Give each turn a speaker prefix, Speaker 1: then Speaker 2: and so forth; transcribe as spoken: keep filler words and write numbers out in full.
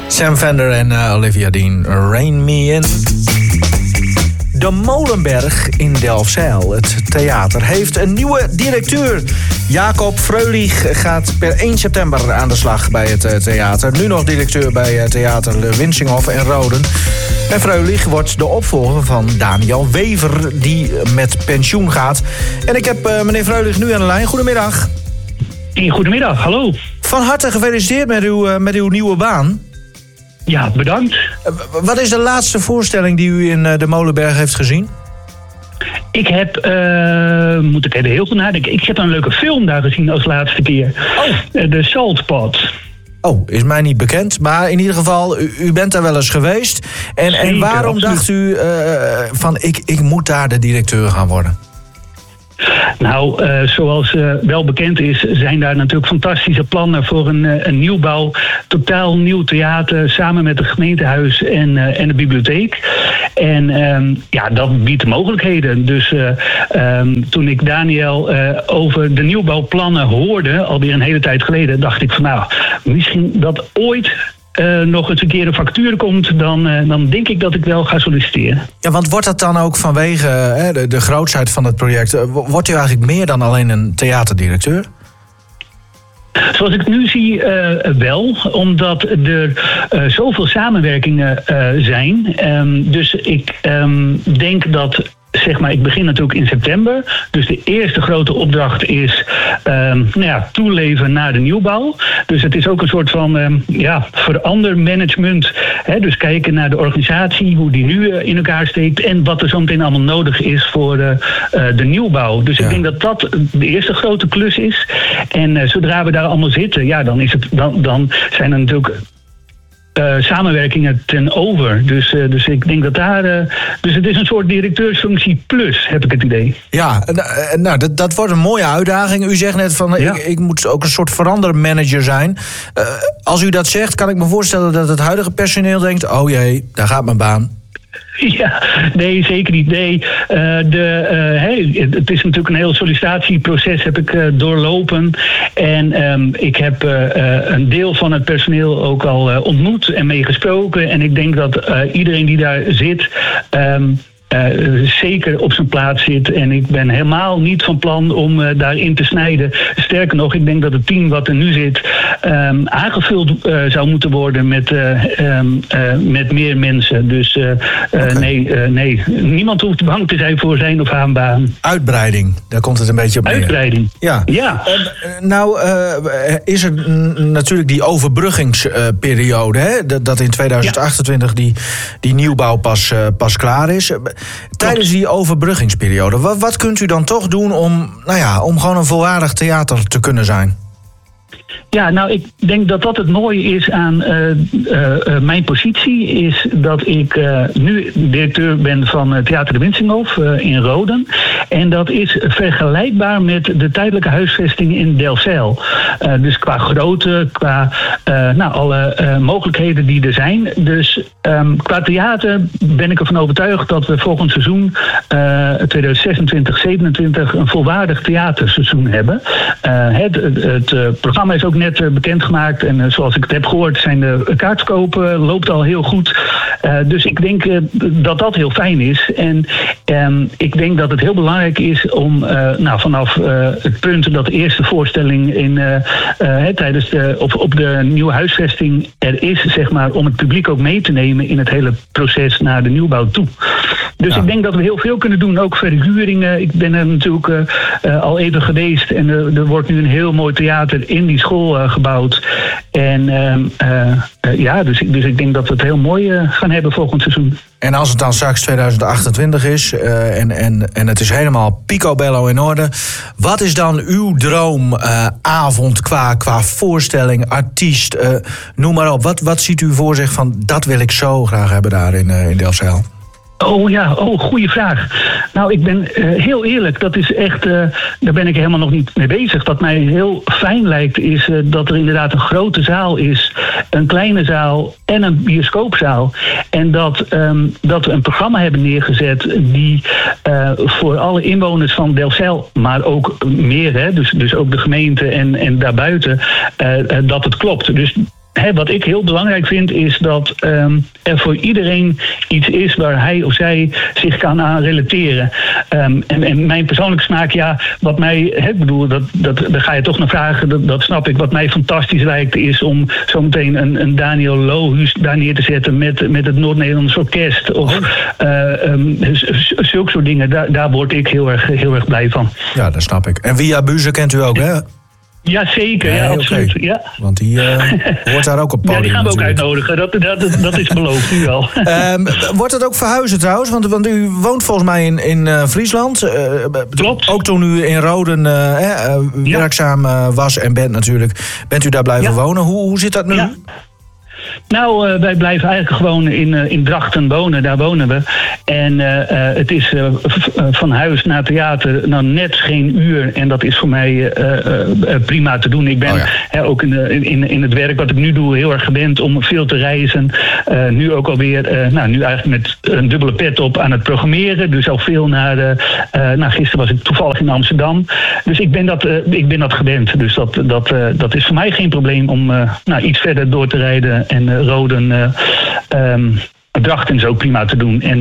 Speaker 1: Sam Fender en uh, Olivia Dean, Rain Me In. De Molenberg in Delfzijl, het theater, heeft een nieuwe directeur. Jacob Freulich gaat per één september aan de slag bij het theater. Nu nog directeur bij theater Le Winsinghof en Roden. En Freulich wordt de opvolger van Daniel Wever, die met pensioen gaat. En ik heb uh, meneer Freulich nu aan de lijn. Goedemiddag.
Speaker 2: Goedemiddag, hallo.
Speaker 1: Van harte gefeliciteerd met uw, uh, met uw nieuwe baan.
Speaker 2: Ja, bedankt.
Speaker 1: Uh, wat is de laatste voorstelling die u in uh, de Molenberg heeft gezien?
Speaker 2: Ik heb, uh, moet ik even heel goed nadenken, ik heb een leuke film daar gezien als laatste keer.
Speaker 1: Oh.
Speaker 2: Uh, de Salt Pot.
Speaker 1: Oh, is mij niet bekend. Maar in ieder geval, u, u bent daar wel eens geweest. En, Zeker, en waarom absoluut. dacht u uh, van, ik, ik moet daar de directeur gaan worden?
Speaker 2: Nou, uh, zoals uh, wel bekend is, zijn daar natuurlijk fantastische plannen voor een, uh, een nieuwbouw. Totaal nieuw theater, samen met het gemeentehuis en, uh, en de bibliotheek. En um, ja, dat biedt mogelijkheden. Dus uh, um, toen ik Daniel uh, over de nieuwbouwplannen hoorde, alweer een hele tijd geleden, dacht ik van nou, misschien dat ooit Uh, nog eens een keer een factuur komt, dan, uh, dan denk ik dat ik wel ga solliciteren.
Speaker 1: Ja, want wordt dat dan ook vanwege uh, de, de grootsheid van het project, uh, wordt u eigenlijk meer dan alleen een theaterdirecteur?
Speaker 2: Zoals ik het nu zie, uh, wel. Omdat er uh, zoveel samenwerkingen uh, zijn. Um, dus ik um, denk dat, zeg maar, ik begin natuurlijk in september. Dus de eerste grote opdracht is um, nou ja, toeleven naar de nieuwbouw. Dus het is ook een soort van um, ja, verandermanagement. Hè? Dus kijken naar de organisatie, hoe die nu uh, in elkaar steekt en wat er zo meteen allemaal nodig is voor uh, uh, de nieuwbouw. Dus ja. Ik denk dat dat de eerste grote klus is. En uh, zodra we daar allemaal zitten, ja, dan, is het, dan, dan zijn er natuurlijk Uh, samenwerkingen ten over. Dus, uh, dus ik denk dat daar Uh, dus het is een soort directeursfunctie plus, heb ik het idee.
Speaker 1: Ja, uh, nou, dat, dat wordt een mooie uitdaging. U zegt net van, ja. ik, ik moet ook een soort verandermanager zijn. Uh, als u dat zegt, kan ik me voorstellen dat het huidige personeel denkt, oh jee, daar gaat mijn baan.
Speaker 2: Ja, nee, zeker niet. Nee, uh, de, uh, hey, het is natuurlijk een heel sollicitatieproces heb ik uh, doorlopen. En um, ik heb uh, uh, een deel van het personeel ook al uh, ontmoet en meegesproken. En ik denk dat uh, iedereen die daar zit Um, Uh, zeker op zijn plaats zit. En ik ben helemaal niet van plan om uh, daarin te snijden. Sterker nog, ik denk dat het team wat er nu zit Um, aangevuld uh, zou moeten worden met, uh, um, uh, met meer mensen. Dus uh, okay. uh, nee, uh, nee, niemand hoeft bang te zijn voor zijn of haar baan.
Speaker 1: Uitbreiding, daar komt het een beetje op neer.
Speaker 2: Uitbreiding,
Speaker 1: ja.
Speaker 2: ja.
Speaker 1: Uh, nou, uh, is er n- natuurlijk die overbruggingsperiode, hè? Dat, dat in tweeduizend achtentwintig ja. die, die nieuwbouw pas, uh, pas klaar is. Tijdens die overbruggingsperiode, wat, wat kunt u dan toch doen om, nou ja, om gewoon een volwaardig theater te kunnen zijn?
Speaker 2: Ja, nou, ik denk dat dat het mooie is aan uh, uh, uh, mijn positie, is dat ik uh, nu directeur ben van uh, Theater de Winsinghof uh, in Roden. En dat is vergelijkbaar met de tijdelijke huisvesting in Delfzijl. Uh, dus qua grootte, qua uh, nou, alle uh, mogelijkheden die er zijn. Dus um, qua theater ben ik ervan overtuigd dat we volgend seizoen uh, tweeduizend zesentwintig zevenentwintig een volwaardig theaterseizoen hebben. Uh, het het, het uh, programma is ook net uh, bekendgemaakt. En uh, zoals ik het heb gehoord zijn de kaartverkopen uh, loopt al heel goed. Uh, dus ik denk uh, dat dat heel fijn is. En um, ik denk dat het heel belangrijk is om uh, nou, vanaf uh, het punt dat de eerste voorstelling in, uh, uh, he, tijdens de, op, op de nieuwe huisvesting er is, zeg maar, om het publiek ook mee te nemen in het hele proces naar de nieuwbouw toe. Dus ja. ik denk dat we heel veel kunnen doen, ook verhuringen. Ik ben er natuurlijk uh, uh, al even geweest en uh, er wordt nu een heel mooi theater in die school uh, gebouwd. En uh, uh, uh, ja, dus, dus ik denk dat we het heel mooi uh, gaan hebben volgend seizoen.
Speaker 1: En als het dan straks tweeduizend achtentwintig is uh, en, en, en het is helemaal picobello in orde, wat is dan uw droomavond uh, qua, qua voorstelling, artiest, uh, noem maar op. Wat, wat ziet u voor zich van, dat wil ik zo graag hebben daar in, uh, in Delfzijl?
Speaker 2: Oh ja, oh, goede vraag. Nou, ik ben uh, heel eerlijk, dat is echt, uh, daar ben ik helemaal nog niet mee bezig. Wat mij heel fijn lijkt, is uh, dat er inderdaad een grote zaal is, een kleine zaal en een bioscoopzaal. En dat, um, dat we een programma hebben neergezet die uh, voor alle inwoners van Delfzijl, maar ook meer, hè, dus, dus ook de gemeente en, en daarbuiten, uh, uh, dat het klopt. Dus He, wat ik heel belangrijk vind is dat um, er voor iedereen iets is waar hij of zij zich kan aan relateren. Um, en, en mijn persoonlijke smaak, ja, wat mij, he, ik bedoel, dat, dat, daar ga je toch naar vragen, dat, dat snap ik. Wat mij fantastisch lijkt is om zometeen een, een Daniel Lohuus daar neer te zetten met, met het Noord-Nederlands Orkest. Of uh, um, zulke soort dingen, daar, daar word ik heel erg, heel erg blij van.
Speaker 1: Ja, dat snap ik. En Via Buze kent u ook, hè?
Speaker 2: Jazeker, ja,
Speaker 1: nee,
Speaker 2: absoluut.
Speaker 1: Okay.
Speaker 2: Ja.
Speaker 1: Want die uh, hoort daar ook op podium.
Speaker 2: Ja, die gaan we ook
Speaker 1: natuurlijk.
Speaker 2: uitnodigen. Dat, dat, dat is beloofd nu al.
Speaker 1: um, wordt het ook verhuizen trouwens? Want, want u woont volgens mij in, in uh, Friesland. Uh,
Speaker 2: Klopt.
Speaker 1: Ook toen u in Roden uh, uh,
Speaker 2: ja.
Speaker 1: werkzaam uh, was en bent natuurlijk. Bent u daar blijven ja. wonen? Hoe, hoe zit dat nu?
Speaker 2: Ja. Nou, uh, wij blijven eigenlijk gewoon in, uh, in Drachten wonen. Daar wonen we. En uh, uh, het is uh, v- uh, van huis naar theater nou net geen uur. En dat is voor mij uh, uh, prima te doen. Ik ben oh ja. hè, ook in, de, in, in het werk wat ik nu doe heel erg gewend om veel te reizen. Uh, nu ook alweer, uh, nou nu eigenlijk met een dubbele pet op aan het programmeren. Dus al veel naar, de, uh, nou gisteren was ik toevallig in Amsterdam. Dus ik ben dat, uh, ik ben dat gewend. Dus dat, dat, uh, dat is voor mij geen probleem om uh, nou, iets verder door te rijden. En uh, Roden, uh, um, Drachten is ook prima te doen. En